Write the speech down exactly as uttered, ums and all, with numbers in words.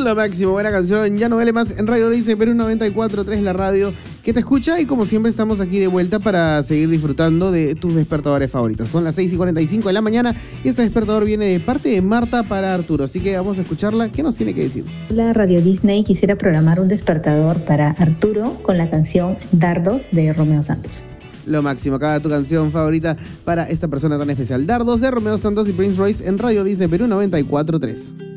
Lo máximo, buena canción. Ya no vale más en Radio Disney Perú noventa y cuatro punto tres, la radio que te escucha. Y como siempre estamos aquí de vuelta para seguir disfrutando de tus despertadores favoritos. Son las seis y cuarenta y cinco de la mañana y este despertador viene de parte de Marta para Arturo. Así que vamos a escucharla. ¿Qué nos tiene que decir? Hola Radio Disney, quisiera programar un despertador para Arturo con la canción Dardos de Romeo Santos. Lo máximo, acaba tu canción favorita para esta persona tan especial. Dardos de Romeo Santos y Prince Royce en Radio Disney Perú noventa y cuatro punto tres.